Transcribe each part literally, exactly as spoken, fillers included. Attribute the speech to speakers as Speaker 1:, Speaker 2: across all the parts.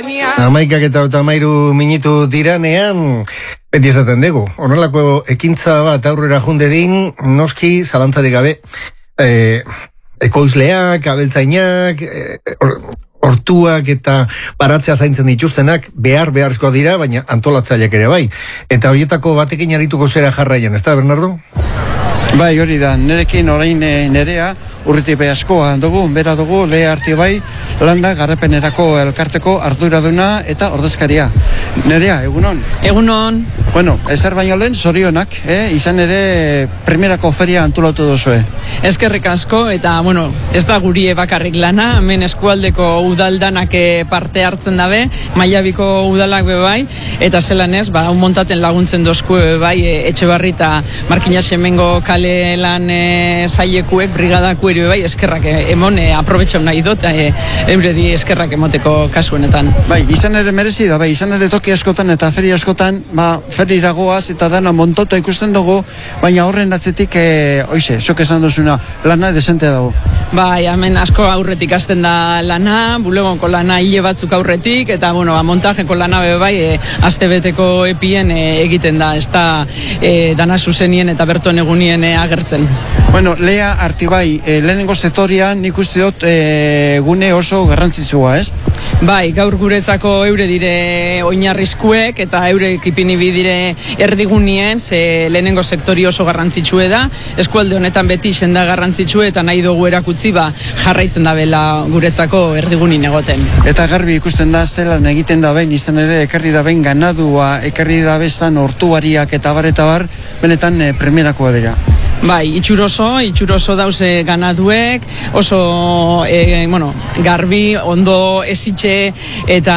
Speaker 1: Amaikak eta otamairu minutu diranean, beti esaten dugu, honelako ekintza bat aurrera junde din, noski zalantzarik gabe, e, ekoizleak, abeltzainak, e, or, hortuak eta baratzea zaintzen dituztenak behar beharzkoa dira, baina antolatzaileak ere bai. Eta horietako batekin arituko zera jarraian, ez da, Bernardo?
Speaker 2: Bai, hori da, nerekin orain nerea, urritipe askoa dugu, bera dugu, Lea Artibai, landa garapenerako elkarteko arduraduna eta ordezkaria. Nerea, egunon?
Speaker 3: Egunon.
Speaker 2: Bueno, ezer baino lehen, zorionak, eh? Izan ere, primerako feria antolatu duzue.
Speaker 3: Eskerrik asko, eta, bueno, ez da gurie bakarrik lana, hemen eskualdeko udaldanak parte hartzen dabe, Maiabiko udalak be bai, eta zelan ez, ba, montaten laguntzen dozku be bai, etxe barri eta Markina Semengo kale lan e, zaiekuek, brigadaku ere bai, eskerrak emon, e, aprobetxau nahi dut, e, eureri eskerrak emoteko kasuenetan.
Speaker 2: Bai, izan ere merezi da, bai, izan ere toki askotan eta feria askotan, ba, ferira goaz eta dana montota ikusten dugu, baina horren atzetik, e, oize, sok esan duzuna, lana desente dago.
Speaker 3: Bai, hemen asko aurretik hasten da lana, bulegonko lana hile batzuk aurretik, eta, bueno, ba, montajeko lana be bai, e, astebeteko epien e, egiten da, ez da e, dana zuzenien eta berton egunien e, agertzen.
Speaker 2: Bueno, Lea Artibai, e, lehenengo sektorian nik uste dut e, gune oso garrantzitsua, ez?
Speaker 3: Bai, gaur guretzako eure dire oinarrizkuek eta eure ekipini bidire erdigunien, ze lehenengo sektori oso garrantzitsue da, eskualde honetan beti senda garrantzitsue eta nahi dugu erakutzi, ba, jarraitzen da bela guretzako erdigunin egoten.
Speaker 2: Eta garbi ikusten da zelan egiten da behin, izan ere ekarri da behin ganadua, ekarri da bezan hortuariak eta bar eta bar, benetan e, primerakoa dira.
Speaker 3: Bai, itxuroso, itxuroso dauze ganaduek, oso, e, bueno, garbi, ondo ezitxe eta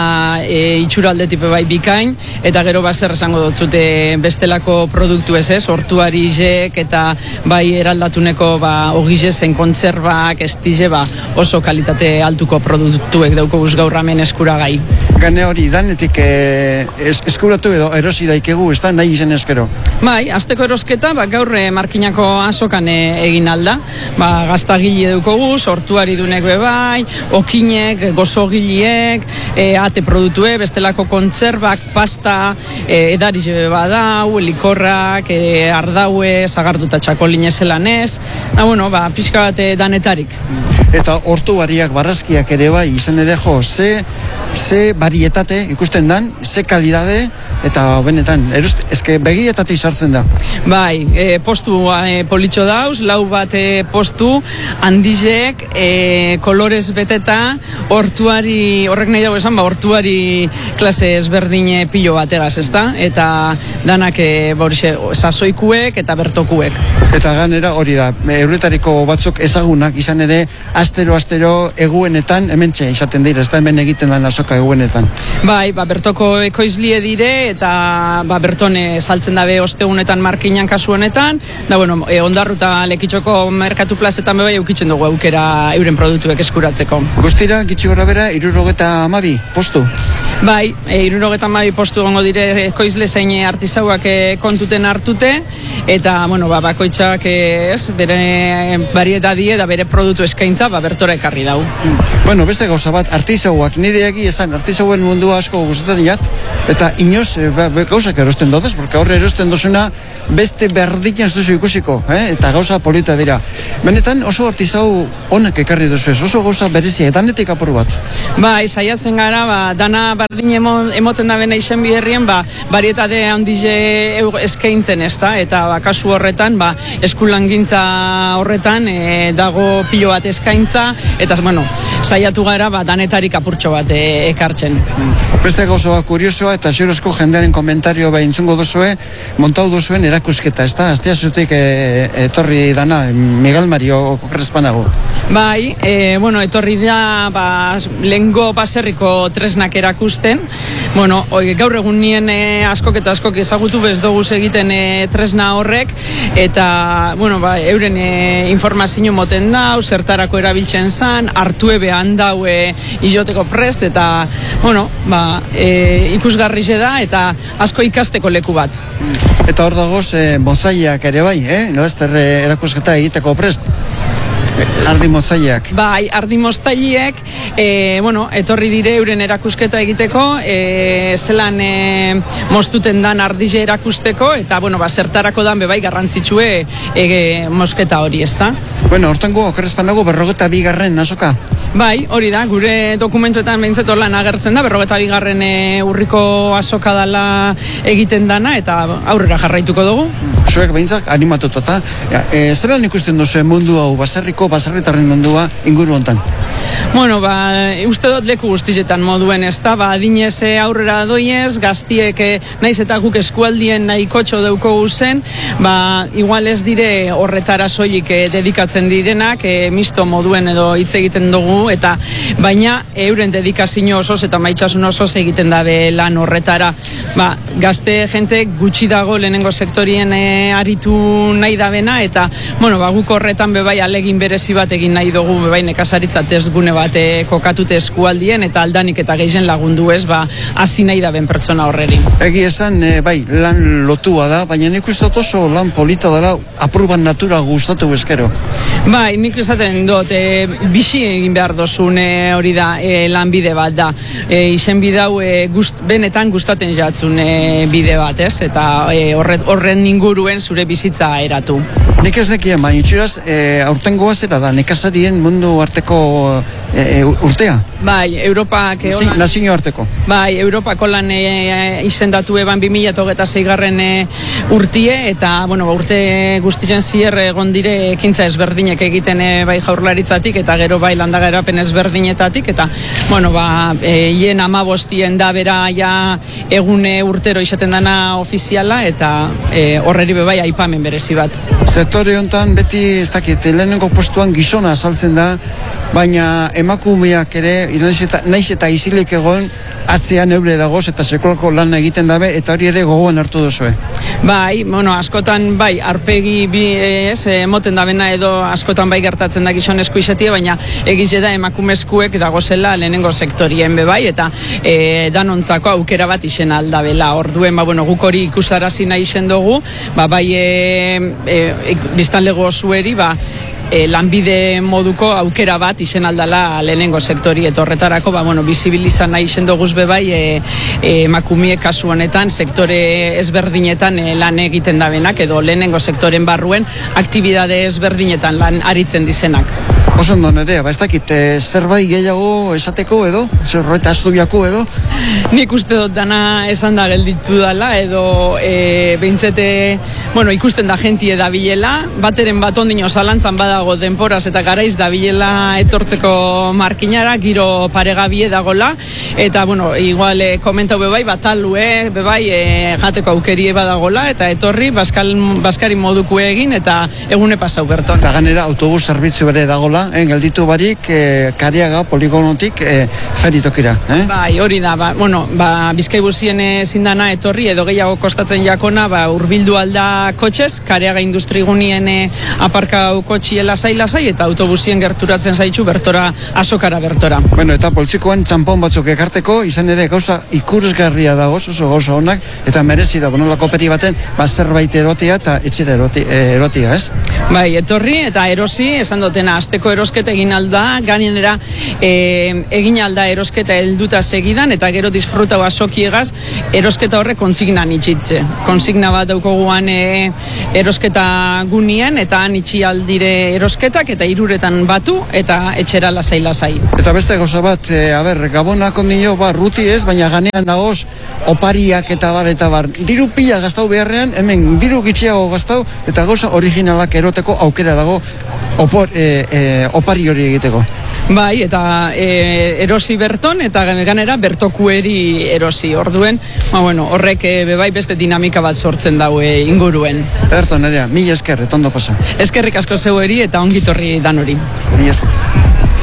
Speaker 3: e, itxura aldetipe bai bikain, eta gero baser esango dutzute bestelako produktu ez ez, hortuari izek eta bai eraldatuneko ba, ogizezen kontzerbak, estize, ba, oso kalitate altuko produktuek dauko guz gaur ramen eskuragai.
Speaker 2: Gane hori, danetik e, es, eskuratu edo erosi daikegu, ez da, nahi izen eskero?
Speaker 3: Bai, azteko erosketa, ba, gaur e, Markinako azokan e, egin alda, ba, gaztagili edukogu, sortuari dunek bebai, okinek, gozogiliek, e, ate produktue, bestelako kontzerbak, pasta, e, edarize badau, likorrak, e, ardaue, zagarduta txakoline zelanez, da, bueno, ba, pixka bat danetarik.
Speaker 2: Eta hortuariak, barrazkiak ere bai, izan ere jo, ze, ze barietate ikusten dan, ze kalidade, eta benetan, erost, eske begietatik sartzen da.
Speaker 3: Bai, e, postu e, politxo dauz, lau bat e, postu, handizek, e, kolorez beteta, hortuari, horrek nahi dago esan, ba, hortuari klase ezberdine pilo bategaz, ezta? Eta danak e, borixe, sasoikuek eta bertokuek.
Speaker 2: Eta ganera hori da, euretariko batzuk ezagunak izan ere, astero-astero eguenetan, hementxe izaten dira, ez da hemen egiten da azoka eguenetan.
Speaker 3: Bai, ba, bertoko ekoizlie dire, eta ba, bertone saltzen dabe ostegunetan Markinan kasu honetan, da bueno, e, ondarruta lekitxoko merkatu plazetan bebai eukitzen dugu aukera euren produktuek eskuratzeko.
Speaker 2: Guztira, gitxi gora bera, irurogeta amabi postu?
Speaker 3: Bai, e, irurogeta amabi postu gongo dire ekoizle zein artizauak e, kontuten hartute, eta, bueno, ba, bakoitzak e, ez, bere barietadie da bere produktu eskaintza, ba, bertora ekarri dau.
Speaker 2: Bueno, beste gauza bat, artizauak, nire egi esan, artizauen mundua asko gustatzen jat, eta inoz, e, ba, gauzak erosten dodez, porque horre erosten dozuna beste berdina ez duzu ikusiko, eh? Eta gauza polita dira. Benetan oso artizau honak ekarri duzu ez, oso gauza berezia, danetik apur bat.
Speaker 3: Bai, saiatzen gara, ba, dana berdin emoten da bena izen biherrien, ba, barietate handize eskaintzen ez da, eta ba, kasu horretan, ba, eskulangintza horretan e, dago pilo bat eskaintza, eta, bueno, saiatu gara, ba, danetarik apurtxo bat e, ekartzen.
Speaker 2: Beste gauza bat kuriosoa, eta xerozko jendearen komentario ba intzungo duzue, montau duzuen erakusketa, ez da? Aztea zutik e, etorri dana, Miguel Mario Crespanago.
Speaker 3: Bai, e, bueno, etorri da, ba, lehengo baserriko tresnak erakusten, bueno, oi, gaur egun nien e, askok eta askok ezagutu bez doguz egiten e, tresna horrek, eta, bueno, ba, euren e, informazio moten dau, zertarako erabiltzen zan, hartue behan dau e, izoteko prest, eta, bueno, ba, e, ikusgarri da, eta asko ikasteko leku bat.
Speaker 2: Eta hor dagoz, e, mozaiak ere bai, eh? Nolazter erakusketa egiteko prest? ardi motzaileak.
Speaker 3: Bai, ardi moztaileek, e, bueno, etorri dire euren erakusketa egiteko, e, zelan e, moztuten dan ardize erakusteko, eta, bueno, ba, zertarako dan bebai garrantzitsue e, mosketa hori, ez da?
Speaker 2: Bueno, hortango, okerrezpan dago, berrogeta bigarren azoka.
Speaker 3: Bai, hori da, gure dokumentuetan behintzat lan agertzen da, berrogeta bigarren e, urriko azoka dala egiten dana, eta aurrera jarraituko dugu.
Speaker 2: Zuek behintzak animatuta, eta e, zelan ikusten duzu mundu hau, baserriko, baserritarren mundua inguru hontan?
Speaker 3: Bueno, ba, uste dut leku guztizetan moduen, ez da, ba, adinez aurrera doiez, gaztiek naiz eta guk eskualdien nahi kotxo deuko guzen, ba, igual ez dire horretara soilik eh, dedikatzen direnak, eh, misto moduen edo hitz egiten dugu, eta baina euren dedikazio osoz eta maitxasun osoz egiten dabe lan horretara. Ba, gazte jente gutxi dago lehenengo sektorien eh, aritu nahi dabena, eta, bueno, ba, guk horretan bebai alegin berezi bat egin nahi dugu, bebai nekazaritza testgune bat e, kokatute eskualdien, eta aldanik eta gehien lagundu ez, ba, hasi nahi da ben pertsona horreri.
Speaker 2: Egi esan, e, bai, lan lotua da, baina nik uste dut oso lan polita dara, apurban natura gustatu bezkero.
Speaker 3: Bai, nik esaten dut, e, bixi egin behar dozun e, hori da, e, lan bide bat da. E, izen bidau, e, gust, benetan gustaten jatzun e, bide bat, ez? Eta e, horret, horren inguruen zure bizitza eratu.
Speaker 2: Nik ez nekien, baina itxuraz, e, aurtengoa zera da, nekazarien mundu arteko e, urtea?
Speaker 3: Bai, Europak... E,
Speaker 2: Nazi, nazio arteko.
Speaker 3: Bai, Europako lan e, izendatu eban bi mila hogeita sei garren e, urtie, eta, bueno, urte guztien zier egon dire ekintza ezberdinek egiten e, bai jaurlaritzatik, eta gero bai landagarapen ezberdinetatik, eta, bueno, ba, e, hien amabostien da bera ja egune urtero izaten dana ofiziala, eta e, horreri bebai aipamen berezi bat.
Speaker 2: Sektore honetan beti, ez dakit, lehenengo postuan gizona azaltzen da, baina emakumeak ere, naiz eta, naiz eta izilik egon, atzean eure dagoz eta sekolako lan egiten dabe, eta hori ere gogoan hartu duzue.
Speaker 3: Bai, bueno, askotan, bai, arpegi bi, ez, moten dabena edo askotan bai gertatzen da gizonezko izatia, baina egize da emakumezkuek dagozela lehenengo sektorien be bai, eta e, danontzako aukera bat izen aldabela. Orduen, ba, bueno, guk hori ikusarazi nahi izen dugu, ba, bai, e, e, biztanlego zueri, ba, E, lanbide moduko aukera bat izen aldala lehenengo sektori, eta horretarako ba, bueno, bizibilizan nahi izen doguz bebai e, e, emakumiek kasu honetan sektore ezberdinetan e, lan egiten dabenak, edo lehenengo sektoren barruen aktibidade ezberdinetan lan aritzen dizenak.
Speaker 2: Oso ondo Nerea, ba ez dakit, e, zerbait gehiago esateko edo, zerbait astubiako edo?
Speaker 3: Nik uste dut dana esan da gelditu dala, edo e, behintzete, bueno, ikusten da jentie da bilela, bateren bat ondino zalantzan badago denporaz eta garaiz da bilela etortzeko markinara, giro paregabie dagola, eta, bueno, igual e, komentau bebai, batalue, bebai, e, jateko aukerie badagola, eta etorri, baskal, baskari moduko egin, eta egune pasau berton.
Speaker 2: Eta ganera, autobus zerbitzu bere dagola, eh, gelditu barik, eh, Kariaga poligonotik eh, feritokira. Eh?
Speaker 3: Bai, hori da, ba, bueno, ba, Bizkaibusien zindana etorri, edo gehiago kostatzen jakona, ba, urbildu alda kotxez, Kariaga industrigunien e, aparkau kotxiela lasai-lasai, eta autobusien gerturatzen zaitxu bertora, azokara bertora.
Speaker 2: Bueno, eta poltsikoan txampon batzuk ekarteko, izan ere gauza ikurusgarria dagoz, oso gauza honak, eta merezi da, nolako peri baten, ba, zerbait erotia eta etxera eroti, erotia, ez?
Speaker 3: Bai, etorri eta erosi, esan dutena, azteko erosketa egin alda, gainera e, egin alda erosketa helduta segidan, eta gero disfrutau asokiegaz, erosketa horre konsignan itxitze. Konsigna bat daukoguan e, erosketa gunien, eta han itxi aldire erosketak, eta hiruretan batu, eta etxera lasai-lasai.
Speaker 2: Eta beste gauza bat, e, a ber, Gabonak ondio, ba, ruti ez, baina ganean dagoz, opariak eta bar, eta bar. Diru pila gaztau beharrean, hemen diru gitxiago gaztau, eta gauza originalak eroteko aukera dago opor, e, e, opari hori egiteko.
Speaker 3: Bai, eta e, erosi berton, eta ganera bertokueri erosi. Orduen, ba, bueno, horrek e, bebai beste dinamika bat sortzen daue inguruen.
Speaker 2: Ederto, Nerea, mila esker, etondo pasa.
Speaker 3: Eskerrik asko zeueri eta ongitorri dan hori.
Speaker 2: Mila esker.